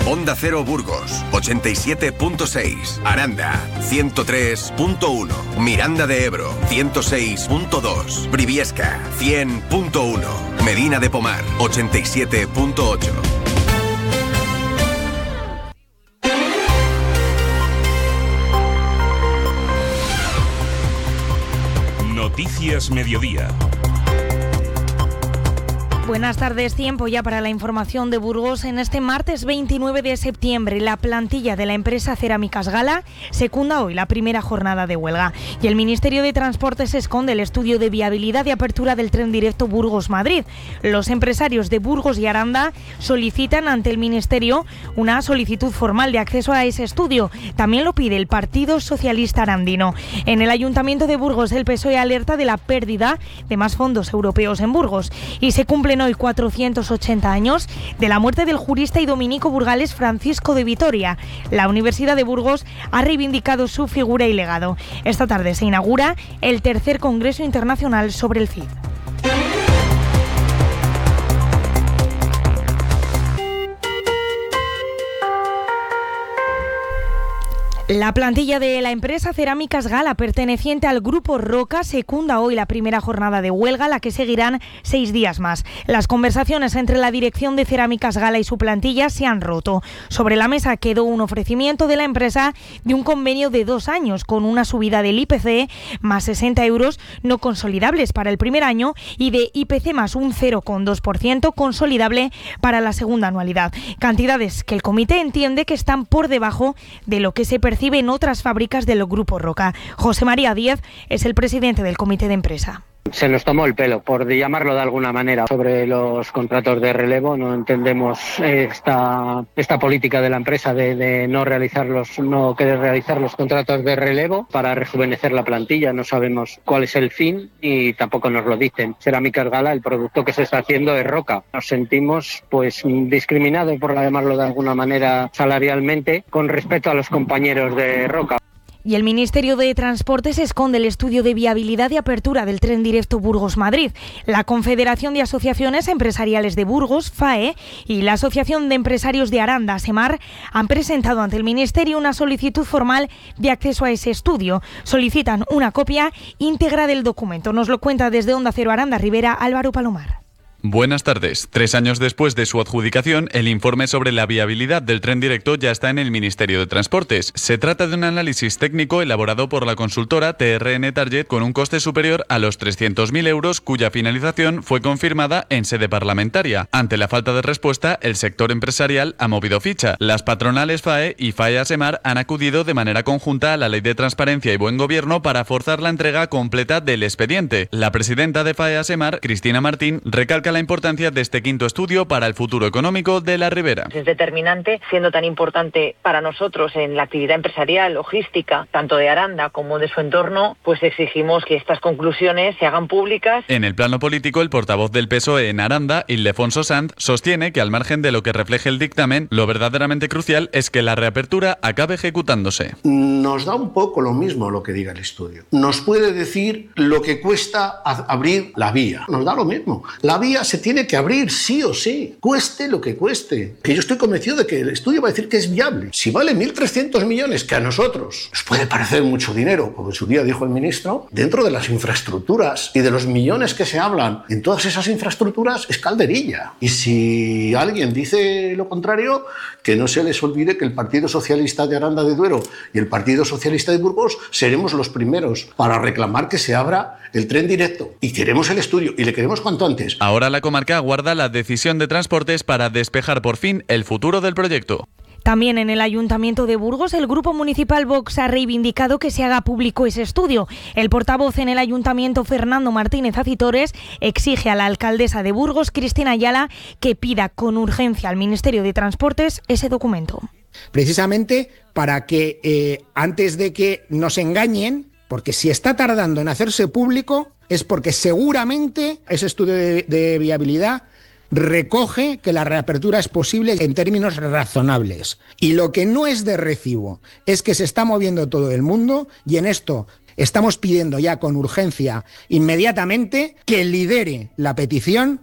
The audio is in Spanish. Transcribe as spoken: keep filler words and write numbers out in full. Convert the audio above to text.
Onda Cero Burgos, ochenta y siete punto seis. Aranda, ciento tres punto uno. Miranda de Ebro, ciento seis punto dos. Briviesca, cien punto uno. Medina de Pomar, ochenta y siete punto ocho. Noticias Mediodía. Buenas tardes, tiempo ya para la información de Burgos. En este martes veintinueve de septiembre, la plantilla de la empresa Cerámicas Gala secunda hoy la primera jornada de huelga. Y el Ministerio de Transportes esconde el estudio de viabilidad y apertura del tren directo Burgos-Madrid. Los empresarios de Burgos y Aranda solicitan ante el Ministerio una solicitud formal de acceso a ese estudio. También lo pide el Partido Socialista Arandino. En el Ayuntamiento de Burgos, el P S O E alerta de la pérdida de más fondos europeos en Burgos. Y se cumplen hoy cuatrocientos ochenta años de la muerte del jurista y dominico burgalés Francisco de Vitoria. La Universidad de Burgos ha reivindicado su figura y legado. Esta tarde se inaugura el tercer Congreso Internacional sobre el Cid. La plantilla de la empresa Cerámicas Gala, perteneciente al Grupo Roca, secunda hoy la primera jornada de huelga, la que seguirán seis días más. Las conversaciones entre la dirección de Cerámicas Gala y su plantilla se han roto. Sobre la mesa quedó un ofrecimiento de la empresa de un convenio de dos años con una subida del I P C más sesenta euros no consolidables para el primer año y de I P C más un cero coma dos por ciento consolidable para la segunda anualidad. Cantidades que el comité entiende que están por debajo de lo que se percibe en otras fábricas del Grupo Roca. José María Díez es el presidente del comité de empresa. Se nos tomó el pelo, por llamarlo de alguna manera, sobre los contratos de relevo. No entendemos esta esta política de la empresa de, de no realizar los, no querer realizar los contratos de relevo para rejuvenecer la plantilla. No sabemos cuál es el fin y tampoco nos lo dicen. Cerámicas Gala, el producto que se está haciendo es roca. Nos sentimos pues discriminados, por llamarlo de alguna manera, salarialmente con respecto a los compañeros de Roca. Y el Ministerio de Transportes esconde el estudio de viabilidad y apertura del tren directo Burgos-Madrid. La Confederación de Asociaciones Empresariales de Burgos, F A E, y la Asociación de Empresarios de Aranda, SEMAR, han presentado ante el Ministerio una solicitud formal de acceso a ese estudio. Solicitan una copia íntegra del documento. Nos lo cuenta desde Onda Cero Aranda Rivera, Álvaro Palomar. Buenas tardes. Tres años después de su adjudicación, el informe sobre la viabilidad del tren directo ya está en el Ministerio de Transportes. Se trata de un análisis técnico elaborado por la consultora T R N Target con un coste superior a los trescientos mil euros, cuya finalización fue confirmada en sede parlamentaria. Ante la falta de respuesta, el sector empresarial ha movido ficha. Las patronales F A E y F A E ASEMAR han acudido de manera conjunta a la Ley de Transparencia y Buen Gobierno para forzar la entrega completa del expediente. La presidenta de F A E ASEMAR, Cristina Martín, recalca la importancia de este quinto estudio para el futuro económico de la Ribera. Es determinante, siendo tan importante para nosotros en la actividad empresarial, logística, tanto de Aranda como de su entorno, pues exigimos que estas conclusiones se hagan públicas. En el plano político, el portavoz del P S O E en Aranda, Ildefonso Sanz, sostiene que al margen de lo que refleje el dictamen, lo verdaderamente crucial es que la reapertura acabe ejecutándose. Nos da un poco lo mismo lo que diga el estudio. Nos puede decir lo que cuesta abrir la vía. Nos da lo mismo. La vía se tiene que abrir sí o sí, cueste lo que cueste. Que yo estoy convencido de que el estudio va a decir que es viable. Si vale mil trescientos millones, que a nosotros nos puede parecer mucho dinero, como en su día dijo el ministro, dentro de las infraestructuras y de los millones que se hablan en todas esas infraestructuras, es calderilla. Y si alguien dice lo contrario, que no se les olvide que el Partido Socialista de Aranda de Duero y el Partido Socialista de Burgos seremos los primeros para reclamar que se abra el tren directo. Y queremos el estudio, y le queremos cuanto antes. Ahora la comarca aguarda la decisión de Transportes para despejar por fin el futuro del proyecto. También en el Ayuntamiento de Burgos, el Grupo Municipal Vox ha reivindicado que se haga público ese estudio. El portavoz en el Ayuntamiento, Fernando Martínez Acitores, exige a la alcaldesa de Burgos, Cristina Ayala, que pida con urgencia al Ministerio de Transportes ese documento. Precisamente para que eh, antes de que nos engañen, porque si está tardando en hacerse público es porque seguramente ese estudio de, de viabilidad recoge que la reapertura es posible en términos razonables. Y lo que no es de recibo es que se está moviendo todo el mundo y en esto estamos pidiendo ya con urgencia inmediatamente que lidere la petición